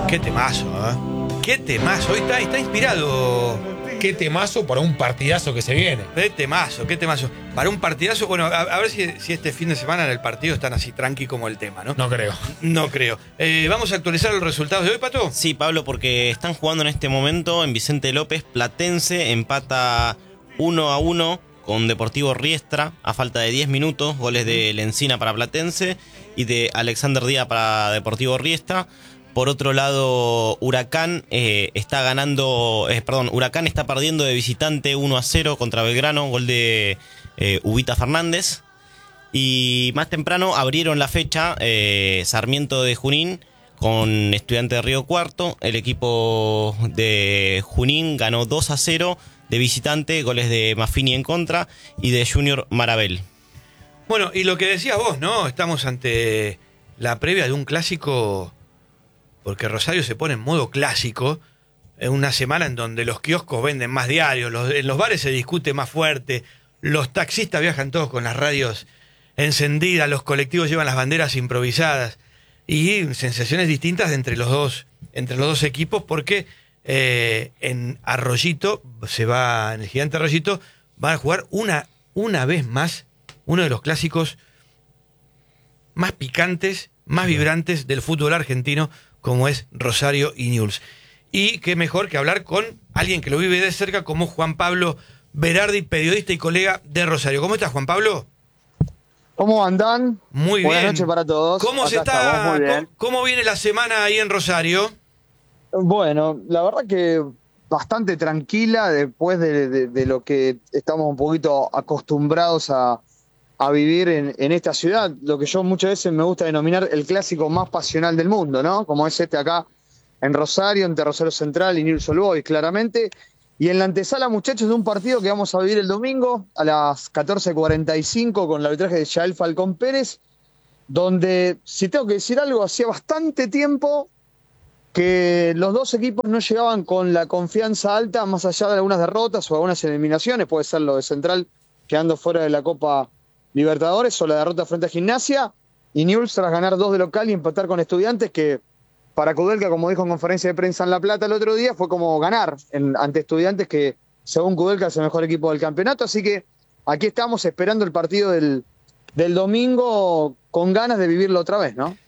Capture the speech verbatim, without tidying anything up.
Qué temazo, ¿eh? Qué temazo. Hoy está, está inspirado. Qué temazo para un partidazo que se viene. Qué temazo, qué temazo. Para un partidazo, bueno, a, a ver si, si este fin de semana en el partido están así tranqui como el tema, ¿no? No creo. No creo. Eh, ¿Vamos a actualizar los resultados de hoy, Pato? Sí, Pablo, porque están jugando en este momento en Vicente López. Platense empata uno a uno con Deportivo Riestra a falta de diez minutos. Goles de Lencina para Platense y de Alexander Díaz para Deportivo Riestra. Por otro lado, Huracán eh, está ganando, eh, perdón, Huracán está perdiendo de visitante uno a cero contra Belgrano, gol de eh, Ubita Fernández. Y más temprano abrieron la fecha eh, Sarmiento de Junín con Estudiante de Río Cuarto. El equipo de Junín ganó dos a cero de visitante, goles de Maffini en contra y de Junior Marabel. Bueno, y lo que decías vos, ¿no? Estamos ante la previa de un clásico, porque Rosario se pone en modo clásico, en una semana en donde los kioscos venden más diarios, los, en los bares se discute más fuerte, los taxistas viajan todos con las radios encendidas, los colectivos llevan las banderas improvisadas y sensaciones distintas entre los dos, entre los dos equipos, porque eh, en Arroyito se va, en el Gigante Arroyito van a jugar una, una vez más uno de los clásicos más picantes, más vibrantes del fútbol argentino, como es Rosario y Newell's. Y qué mejor que hablar con alguien que lo vive de cerca, como Juan Pablo Berardi, periodista y colega de Rosario. ¿Cómo estás, Juan Pablo? ¿Cómo andan? Muy Buenas bien. noches para todos. ¿Cómo se Acá está? estamos, muy bien. ¿Cómo, cómo viene la semana ahí en Rosario? Bueno, la verdad que bastante tranquila después de, de, de lo que estamos un poquito acostumbrados a, a vivir en, en esta ciudad, lo que yo muchas veces me gusta denominar el clásico más pasional del mundo, ¿no? Como es este acá en Rosario, entre Rosario Central y Newell's Old Boys, claramente. Y en la antesala, muchachos, de un partido que vamos a vivir el domingo a las catorce cuarenta y cinco con el arbitraje de Yael Falcón Pérez, donde, si tengo que decir algo, hacía bastante tiempo que los dos equipos no llegaban con la confianza alta, más allá de algunas derrotas o algunas eliminaciones, puede ser lo de Central quedando fuera de la Copa Libertadores o la derrota frente a Gimnasia, y Newell's tras ganar dos de local y empatar con Estudiantes, que para Kudelka, como dijo en conferencia de prensa en La Plata el otro día, fue como ganar en, ante Estudiantes, que según Kudelka es el mejor equipo del campeonato. Así que aquí estamos esperando el partido del, del domingo con ganas de vivirlo otra vez, ¿no?